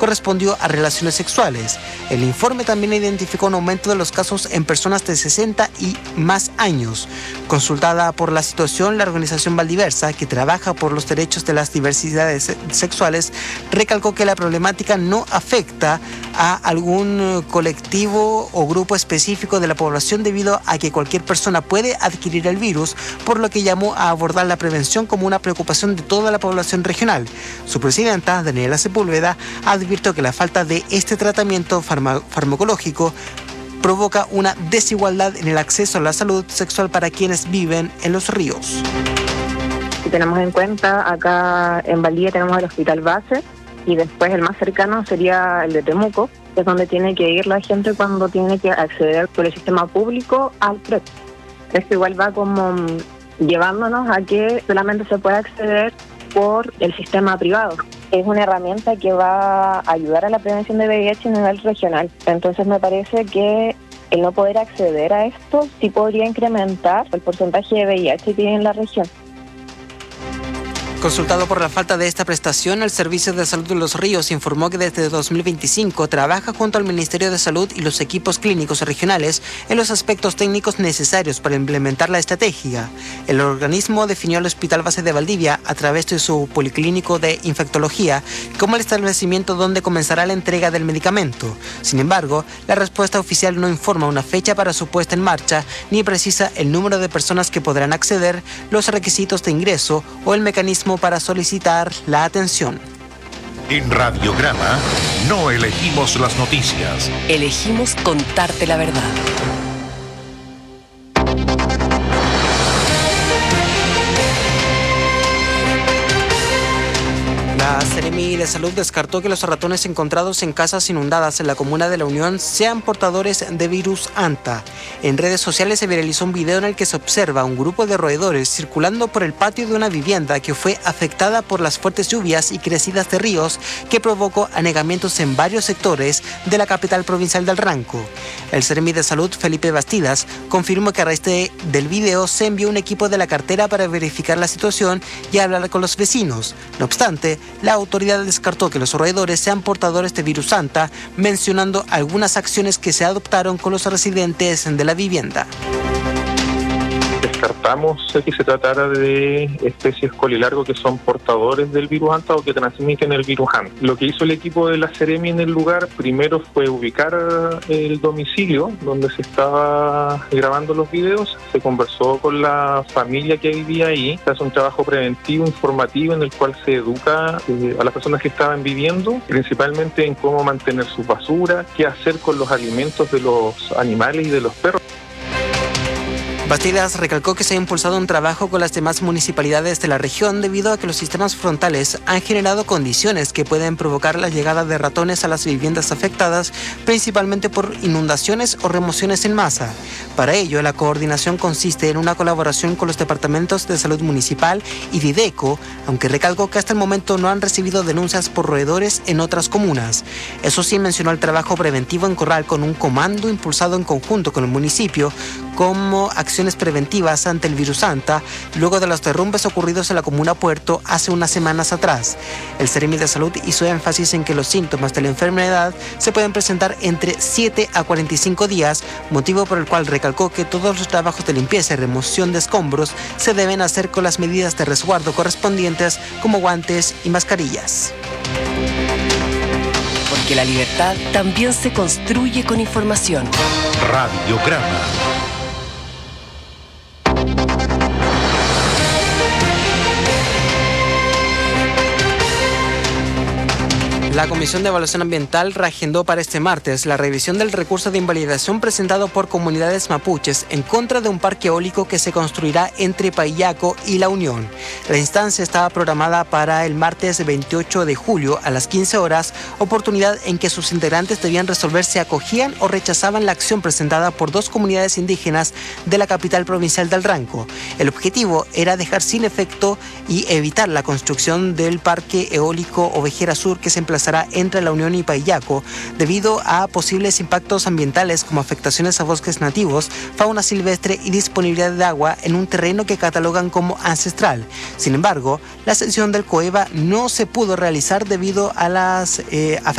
correspondió a relaciones sexuales. El informe también identificó un aumento de los casos en personas de 60 y más años. Consultada por la situación, la organización Valdiversa, que trabaja por los derechos de las diversidades sexuales, recalcó que la problemática no afecta a algún colectivo o grupo específico de la población debido a que cualquier persona puede adquirir el virus, por lo que llamó a abordar la prevención como una preocupación de toda la población regional. Su presidenta, Daniela Sepúlveda, advirtió que la falta de este tratamiento farmacológico provoca una desigualdad en el acceso a la salud sexual para quienes viven en los ríos. Si tenemos en cuenta, acá en Valdivia tenemos el hospital base y después el más cercano sería el de Temuco, que es donde tiene que ir la gente cuando tiene que acceder por el sistema público al PrEP. Esto igual va como llevándonos a que solamente se puede acceder por el sistema privado. Es una herramienta que va a ayudar a la prevención de VIH a nivel regional. Entonces me parece que el no poder acceder a esto sí podría incrementar el porcentaje de VIH que tiene en la región. Consultado por la falta de esta prestación, el Servicio de Salud de Los Ríos informó que desde 2025 trabaja junto al Ministerio de Salud y los equipos clínicos regionales en los aspectos técnicos necesarios para implementar la estrategia. El organismo definió al Hospital Base de Valdivia, a través de su policlínico de infectología, como el establecimiento donde comenzará la entrega del medicamento. Sin embargo, la respuesta oficial no informa una fecha para su puesta en marcha, ni precisa el número de personas que podrán acceder, los requisitos de ingreso o el mecanismo para solicitar la atención. En Radiograma no elegimos las noticias. Elegimos contarte la verdad. La Seremi de Salud descartó que los ratones encontrados en casas inundadas en la comuna de La Unión sean portadores de virus Anta. En redes sociales se viralizó un video en el que se observa un grupo de roedores circulando por el patio de una vivienda que fue afectada por las fuertes lluvias y crecidas de ríos que provocó anegamientos en varios sectores de la capital provincial del Ranco. El Seremi de Salud, Felipe Bastidas, confirmó que a raíz del video se envió un equipo de la cartera para verificar la situación y hablar con los vecinos. No obstante, la autoridad descartó que los roedores sean portadores de virus Anta, mencionando algunas acciones que se adoptaron con los residentes de la vivienda. Descartamos que se tratara de especies colilargo que son portadores del virus Anta o que transmiten el virus Anta. Lo que hizo el equipo de la Seremi en el lugar primero fue ubicar el domicilio donde se estaba grabando los videos, se conversó con la familia que vivía ahí, se hace un trabajo preventivo, informativo, en el cual se educa a las personas que estaban viviendo, principalmente en cómo mantener su basura, qué hacer con los alimentos de los animales y de los perros. Bastidas recalcó que se ha impulsado un trabajo con las demás municipalidades de la región debido a que los sistemas frontales han generado condiciones que pueden provocar la llegada de ratones a las viviendas afectadas, principalmente por inundaciones o remociones en masa. Para ello, la coordinación consiste en una colaboración con los departamentos de salud municipal y Dideco, aunque recalcó que hasta el momento no han recibido denuncias por roedores en otras comunas. Eso sí, mencionó el trabajo preventivo en Corral con un comando impulsado en conjunto con el municipio como acciones preventivas ante el virus Anta, luego de los derrumbes ocurridos en la comuna Puerto hace unas semanas atrás. El Seremi de Salud hizo énfasis en que los síntomas de la enfermedad se pueden presentar entre 7 a 45 días, motivo por el cual recalcó que todos los trabajos de limpieza y remoción de escombros se deben hacer con las medidas de resguardo correspondientes como guantes y mascarillas. Porque la libertad también se construye con información. Radiograma. La Comisión de Evaluación Ambiental reagendó para este martes la revisión del recurso de invalidación presentado por comunidades mapuches en contra de un parque eólico que se construirá entre Paillaco y La Unión. La instancia estaba programada para el martes 28 de julio a las 15 horas, oportunidad en que sus integrantes debían resolver si acogían o rechazaban la acción presentada por dos comunidades indígenas de la capital provincial del Ranco. El objetivo era dejar sin efecto y evitar la construcción del parque eólico Ovejera Sur que se emplazará entre La Unión y Paillaco debido a posibles impactos ambientales como afectaciones a bosques nativos, fauna silvestre y disponibilidad de agua en un terreno que catalogan como ancestral. Sin embargo, la sesión del COEVA no se pudo realizar debido a las afectaciones